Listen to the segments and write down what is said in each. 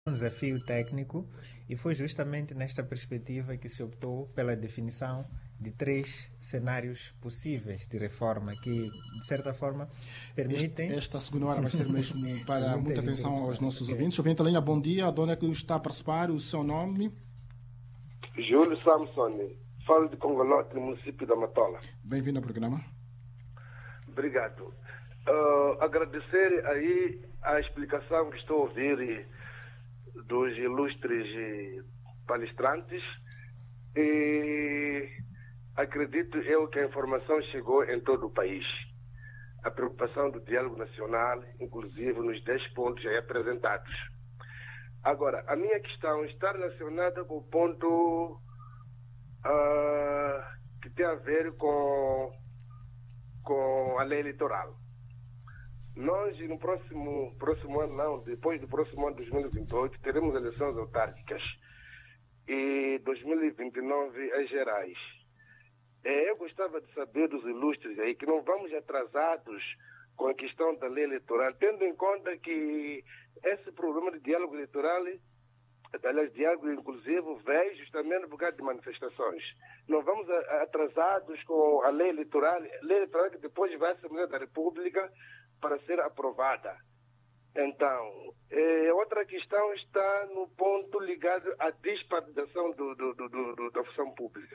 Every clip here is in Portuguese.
um desafio técnico e foi justamente nesta perspectiva que se optou pela definição de 3 cenários possíveis de reforma que, de certa forma, permitem... Esta segunda hora vai ser mesmo para muita atenção aos nossos ouvintes. Ouvinte linha, bom dia. A dona que está a participar, o seu nome? Júlio Samson, falo de Congolote, no município da Matola. Bem-vindo ao programa. Obrigado. Agradecer aí a explicação que estou a ouvir dos ilustres palestrantes e acredito eu que a informação chegou em todo o país. A preocupação do diálogo nacional, inclusive nos 10 pontos aí apresentados. Agora, a minha questão está relacionada com o ponto que tem a ver com a lei eleitoral. Nós, no próximo ano, não, depois do próximo ano de 2028, teremos eleições autárquicas e 2029 as gerais. Eu gostava de saber dos ilustres aí que não vamos atrasados com a questão da lei eleitoral, tendo em conta que esse problema de diálogo eleitoral, aliás, diálogo inclusivo, veio justamente por causa de manifestações. Não vamos atrasados com a lei eleitoral que depois vai à Assembleia da República para ser aprovada. Então, outra questão está no ponto ligado à despartidação da função pública.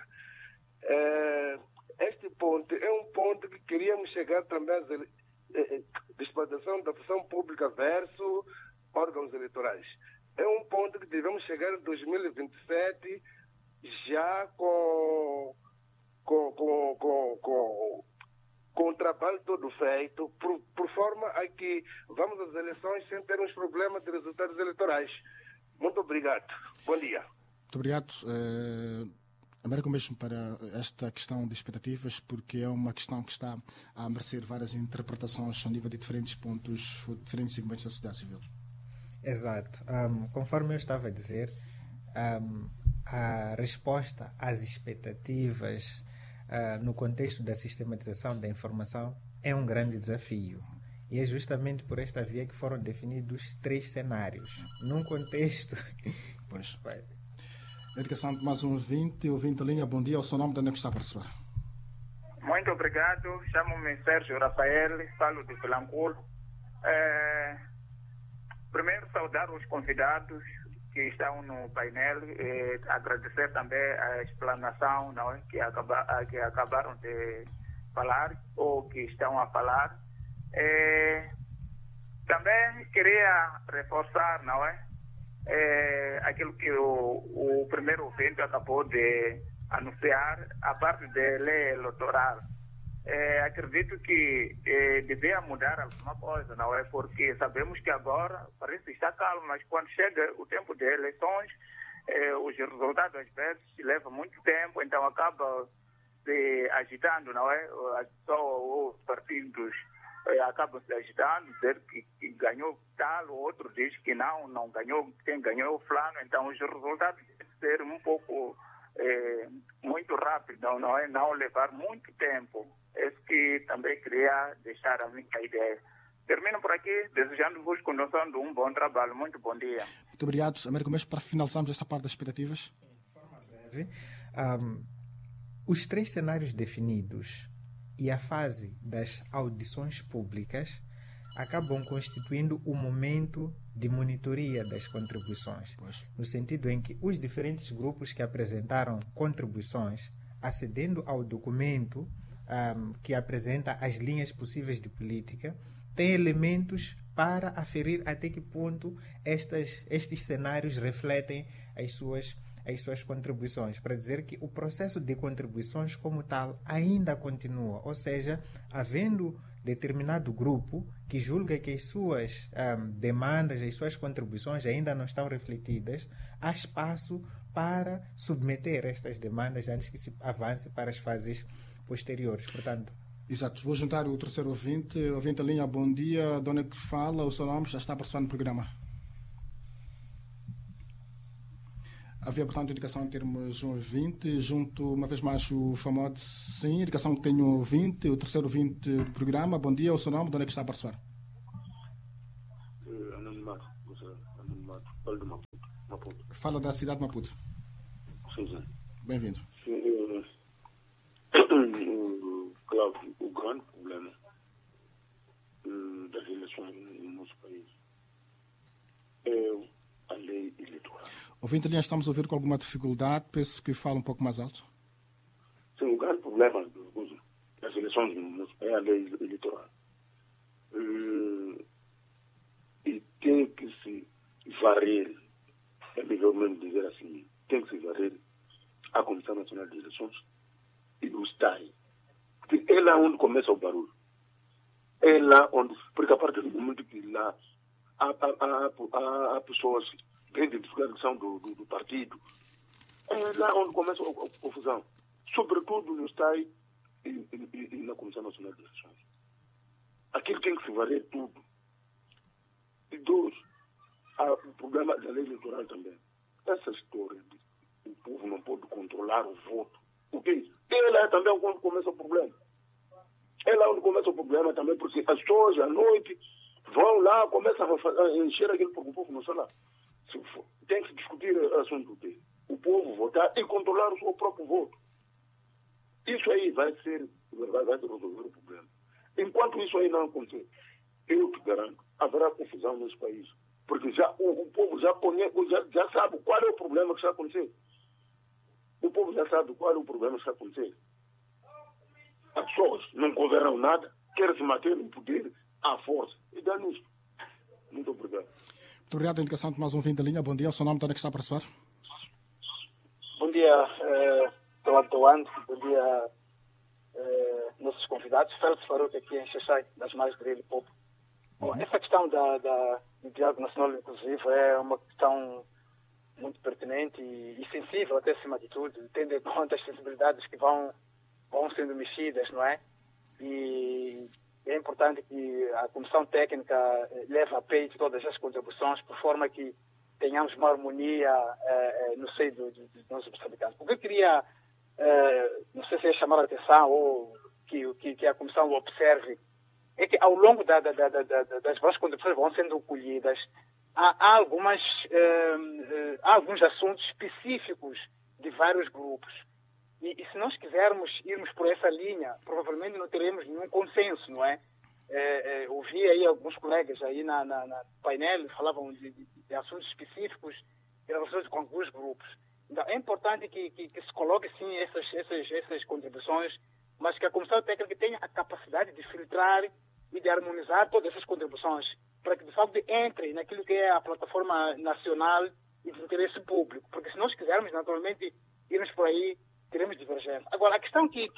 Este ponto é um ponto que queríamos chegar também à despartidação da função pública versus órgãos eleitorais. É um ponto que devemos chegar em 2027 já com o trabalho todo feito, por forma a que vamos às eleições sem termos problema de resultados eleitorais. Muito obrigado. Bom dia. Muito obrigado. Américo, mesmo para esta questão de expectativas, porque é uma questão que está a merecer várias interpretações ao nível de diferentes pontos, diferentes segmentos da sociedade civil. Exato. Conforme eu estava a dizer, a resposta às expectativas no contexto da sistematização da informação é um grande desafio. E é justamente por esta via que foram definidos 3 cenários. Num contexto... Pois. Educação de mais um ouvinte linha, bom dia, o seu nome, de onde está a participar? Muito obrigado, chamo-me Sérgio Rafael, falo de Vilanculo. Primeiro, saudar os convidados que estão no painel e agradecer também a explanação, não é, que acabaram de falar ou que estão a falar. Também queria reforçar, não é, aquilo que o primeiro ouvinte acabou de anunciar, a parte da lei eleitoral. Acredito que devia mudar alguma coisa, não é? Porque sabemos que agora parece estar calmo, mas quando chega o tempo de eleições, os resultados às vezes levam muito tempo, então acaba se agitando, não é? Os partidos acabam se agitando, dizer que ganhou tal, o outro diz que não ganhou, quem ganhou o fulano, então os resultados devem ser um pouco muito rápido, não é? Não levar muito tempo. Esse que também queria deixar a minha ideia. Termino por aqui, desejando-vos condução de um bom trabalho. Muito bom dia. Muito obrigado, Américo. Mas para finalizarmos esta parte das expectativas. De forma breve, os 3 cenários definidos e a fase das audições públicas acabam constituindo o momento de monitoria das contribuições, no sentido em que os diferentes grupos que apresentaram contribuições, acedendo ao documento que apresenta as linhas possíveis de política, têm elementos para aferir até que ponto estes cenários refletem as suas contribuições, para dizer que o processo de contribuições como tal ainda continua, ou seja, havendo determinado grupo que julga que as suas demandas, as suas contribuições ainda não estão refletidas, há espaço para submeter estas demandas antes que se avance para as fases posteriores. Portanto, exato. Vou juntar o terceiro ouvinte. Ouvinte linha, bom dia. Dona que fala, o seu nome já está participando no programa. Havia, portanto, indicação em termos um ouvinte, junto uma vez mais o famoso, sim, indicação que tem um ouvinte, o terceiro ouvinte do programa. Bom dia, o seu nome, de onde é que está a participar? Anonimato. Falo de Maputo. Fala da cidade de Maputo. Sim. Bem-vindo. Cláudio, o grande problema das eleições no nosso país é a lei eleitoral. Ouvinte, estamos a ouvir com alguma dificuldade. Peço que fale um pouco mais alto. Sim, o grande problema das eleições no nosso país é a lei eleitoral. E tem que se varrer, é melhor mesmo dizer assim, tem que se varrer a Comissão Nacional de Eleições e o STAI. Porque é lá onde começa o barulho. É lá onde, porque a partir do momento que lá há pessoas bem identificadas que são do partido, é lá onde começa a confusão. Sobretudo no STAI e na Comissão Nacional de Eleições. Aquilo tem que se varrer tudo. E dois, há o problema da lei eleitoral também. Essa história de o povo não pode controlar o voto. Porque é lá também onde começa o problema. É lá onde começa o problema também, porque as pessoas à noite vão lá, começam a encher aquele porque o povo não está lá. Tem que se discutir o assunto dele. O povo votar e controlar o seu próprio voto. Isso aí vai resolver o problema. Enquanto isso aí não acontecer, eu te garanto, haverá confusão nesse país. Porque já, o povo já conhece, já sabe qual é o problema que está acontecendo. O povo já sabe qual é o problema que está acontecendo. As pessoas não governam nada, querem se manter no poder à força. E dá nisso. Muito obrigado. Muito obrigado, indicação de mais um ouvinte da linha. Bom dia, o seu nome, onde é que está a participar? Bom dia, Toando. Bom dia, nossos convidados. Félix Faruque aqui em Xaxai, das mais de Povo. Bom, essa questão do diálogo nacional inclusivo é uma questão muito pertinente e sensível até acima de tudo, tendo em conta as sensibilidades que vão sendo mexidas, não é? E é importante que a Comissão Técnica leve a peito todas as contribuições, por forma que tenhamos uma harmonia no seio dos nossos habitantes. O que eu queria, não sei se é chamar a atenção ou que a Comissão observe, é que ao longo das várias contribuições vão sendo colhidas, há alguns assuntos específicos de vários grupos. E se nós quisermos irmos por essa linha, provavelmente não teremos nenhum consenso, não é? Ouvi aí alguns colegas aí na painel falavam de assuntos específicos em relação com alguns grupos. Então, é importante que se coloque, sim, essas contribuições, mas que a Comissão Técnica tenha a capacidade de filtrar e de harmonizar todas essas contribuições, para que, de facto, entre naquilo que é a plataforma nacional e de interesse público. Porque se nós quisermos, naturalmente, irmos por aí, teremos divergência. Agora, a questão que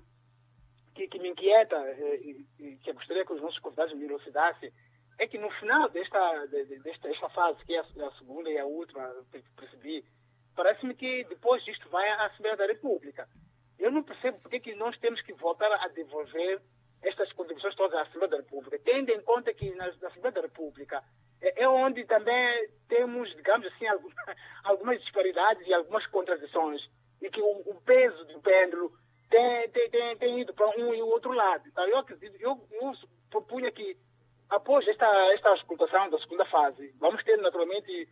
me inquieta, e que eu gostaria que os nossos convidados me elucidassem, é que no final desta fase, que é a segunda e a última, que percebi, parece-me que depois disto vai à Assembleia da República. Eu não percebo porque que nós temos que voltar a devolver estas contribuições todas à Assembleia da República, tendo em conta que na Assembleia da República é onde também temos, digamos assim, algumas disparidades e algumas contradições, e que o peso do pêndulo tem ido para um e o outro lado. Então, eu propunha que, após esta auscultação da segunda fase, vamos ter naturalmente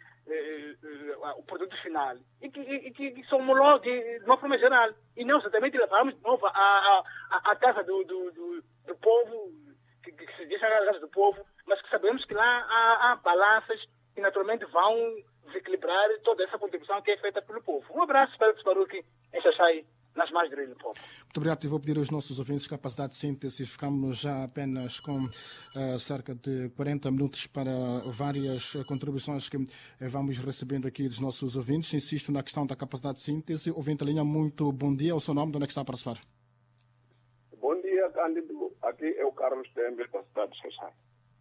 o produto final e que se homologue de uma forma geral e não exatamente levarmos de novo à casa do povo, que se diz a casa do povo, mas que sabemos que lá há balanças que naturalmente vão desequilibrar toda essa contribuição que é feita pelo povo. Um abraço para o Baruque em Xaxai, nas margens do povo. Muito obrigado. Eu vou pedir aos nossos ouvintes capacidade de síntese. Ficamos já apenas com cerca de 40 minutos para várias contribuições que vamos recebendo aqui dos nossos ouvintes. Insisto na questão da capacidade de síntese. Ouvinte linha, muito bom dia. O seu nome, de onde é que está a participar? Bom dia, Cândido. Aqui é o Carlos Tembe, da cidade de Xaxai.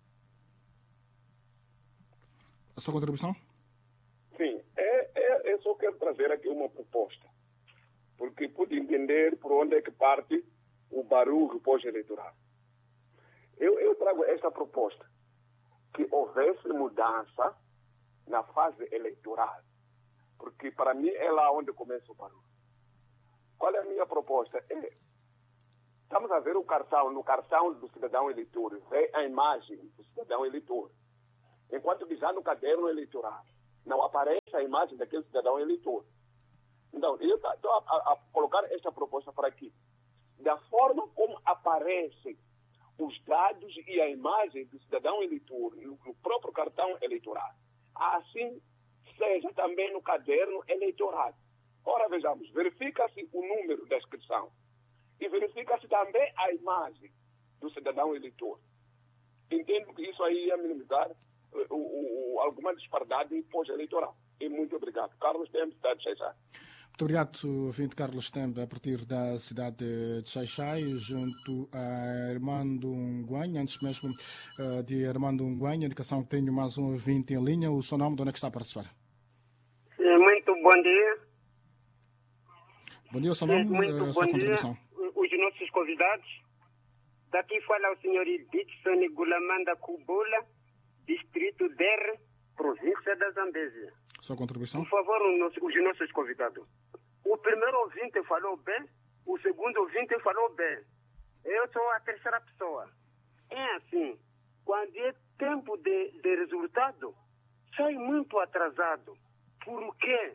A sua contribuição? Sim, eu só quero trazer aqui uma proposta, porque pude entender por onde é que parte o barulho pós-eleitoral. Eu trago esta proposta, que houvesse mudança na fase eleitoral, porque para mim é lá onde começa o barulho. Qual é a minha proposta? Estamos a ver no cartão do cidadão eleitor, vê a imagem do cidadão eleitor, enquanto que já no caderno eleitoral não aparece a imagem daquele cidadão eleitor. Então, eu estou a colocar esta proposta para aqui. Da forma como aparecem os dados e a imagem do cidadão eleitor no próprio cartão eleitoral, assim seja também no caderno eleitoral. Ora, vejamos, verifica-se o número da inscrição e verifica-se também a imagem do cidadão eleitor. Entendo que isso aí ia minimizar alguma disparidade pós-eleitoral. E muito obrigado. Carlos Tempo, cidade de Xaixai. Muito obrigado, ouvinte Carlos Tempo, a partir da cidade de Xaixai, junto a Armando Nguanha. Antes mesmo de Armando Nguanha, a indicação que tenho mais um ouvinte em linha. O seu nome, de onde é que está a participar? Sim, muito bom dia. Bom dia, o seu nome, muito a sua bom contribuição. Dia, os nossos convidados. Daqui fala o senhor Dixon Gulamanda Kubula, distrito DER, província da Zambésia. Sua contribuição? Por favor, os nossos convidados. O primeiro ouvinte falou bem, o segundo ouvinte falou bem. Eu sou a terceira pessoa. É assim, quando é tempo de resultado, sai muito atrasado. Por quê?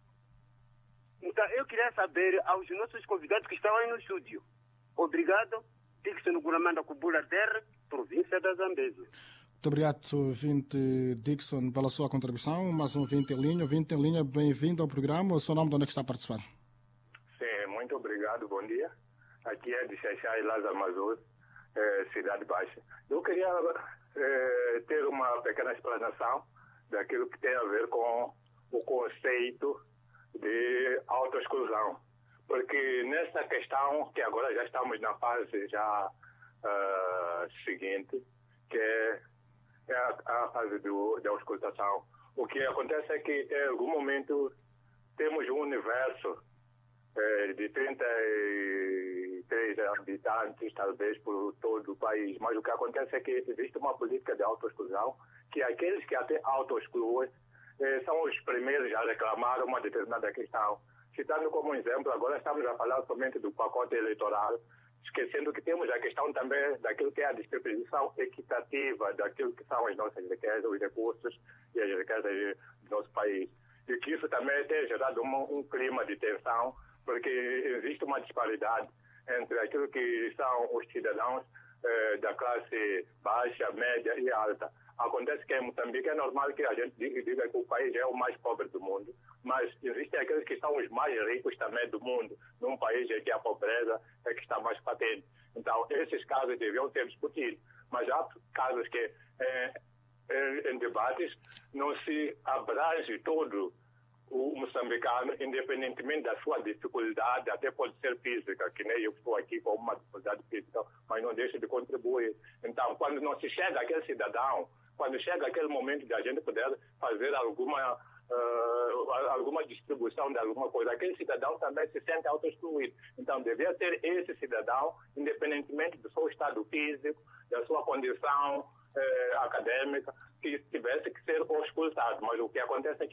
Então, eu queria saber aos nossos convidados que estão aí no estúdio. Obrigado. Dixon Gulamanda Kubula DER, província da Zambésia. Muito obrigado, ouvinte Dixon, pela sua contribuição. Mais um ouvinte em linha. Ouvinte em linha, bem-vindo ao programa. O seu nome, de onde é que está a participar? Sim, muito obrigado. Bom dia. Aqui é de Xaixai, Lázaro Mazur, Cidade Baixa. Eu queria ter uma pequena explanação daquilo que tem a ver com o conceito de autoexclusão. Porque nessa questão, que agora já estamos na fase já seguinte, que é a fase da auscultação. O que acontece é que em algum momento temos um universo de 33 habitantes, talvez, por todo o país. Mas o que acontece é que existe uma política de autoexclusão, que aqueles que até autoexcluem são os primeiros a reclamar uma determinada questão. Citando como exemplo, agora estamos a falar somente do pacote eleitoral, esquecendo que temos a questão também daquilo que é a distribuição equitativa daquilo que são as nossas riquezas, os recursos e as riquezas do nosso país. E que isso também tem gerado um clima de tensão, porque existe uma disparidade entre aquilo que são os cidadãos da classe baixa, média e alta. Acontece que em Moçambique é normal que a gente diga que o país é o mais pobre do mundo, mas existem aqueles que são os mais ricos também do mundo, num país em que a pobreza é que está mais patente. Então, esses casos deviam ser discutidos, mas há casos que em debates não se abrange todo o moçambicano, independentemente da sua dificuldade, até pode ser física, que nem eu estou aqui com uma dificuldade física, mas não deixa de contribuir. Então, quando não se chega àquele cidadão, quando chega aquele momento de a gente poder fazer alguma distribuição de alguma coisa, aquele cidadão também se sente autoexcluído. Então, devia ser esse cidadão, independentemente do seu estado físico, da sua condição acadêmica, que tivesse que ser auscultado. Mas o que acontece é que